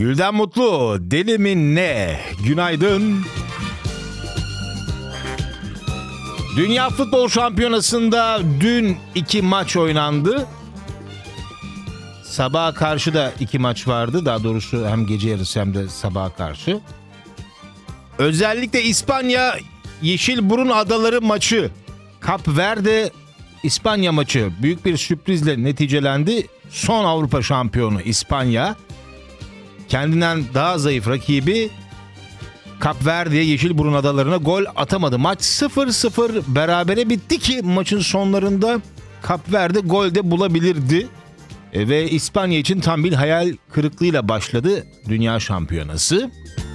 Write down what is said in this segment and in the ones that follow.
Gülden Mutlu, deli mi ne? Günaydın. Dünya Futbol Şampiyonası'nda dün 2 maç oynandı. Sabaha karşı da 2 maç vardı. Daha doğrusu hem gece yarısı hem de sabaha karşı. Özellikle İspanya Yeşilburun Adaları maçı, Kap Verde İspanya maçı büyük bir sürprizle neticelendi. Son Avrupa şampiyonu İspanya, kendinden daha zayıf rakibi Kap Verde'ye Yeşilburun Adaları'na gol atamadı. Maç 0-0 berabere bitti ki maçın sonlarında Kap Verde gol de bulabilirdi. Ve İspanya için tam bir hayal kırıklığıyla başladı Dünya Şampiyonası.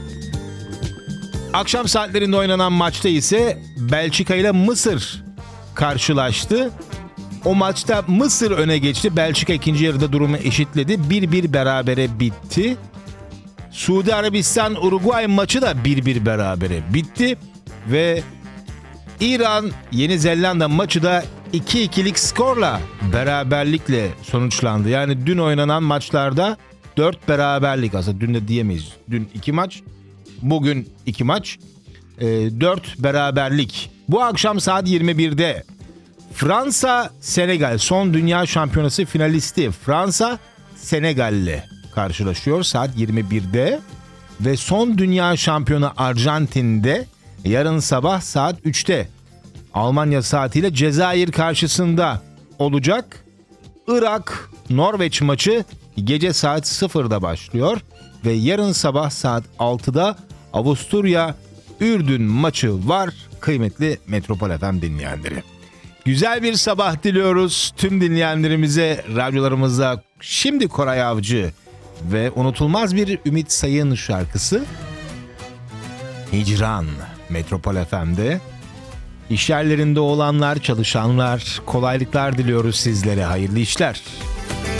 Akşam saatlerinde oynanan maçta ise Belçika ile Mısır karşılaştı. O maçta Mısır öne geçti. Belçika ikinci yarıda durumu eşitledi. 1-1 berabere bitti. Suudi Arabistan-Uruguay maçı da 1-1 berabere bitti. Ve İran-Yeni Zelanda maçı da 2-2'lik skorla beraberlikle sonuçlandı. Yani dün oynanan maçlarda 4 beraberlik, aslında dün de diyemeyiz. Dün 2 maç, bugün 2 maç, 4 beraberlik. Bu akşam saat 21'de Fransa-Senegal, son Dünya Şampiyonası finalisti Fransa Senegal'le karşılaşıyor saat 21'de. Ve son Dünya Şampiyonu Arjantin'de yarın sabah saat 3'te Almanya saatiyle Cezayir karşısında olacak. Irak-Norveç maçı gece saat 0'da başlıyor. Ve yarın sabah saat 6'da Avusturya-Ürdün maçı var kıymetli Metropol FM dinleyenleri. Güzel bir sabah diliyoruz tüm dinleyenlerimize, radyolarımızda. Şimdi Koray Avcı ve unutulmaz bir Ümit Sayın şarkısı Hicran Metropol FM'de. İş yerlerinde olanlar, çalışanlar, kolaylıklar diliyoruz sizlere. Hayırlı işler.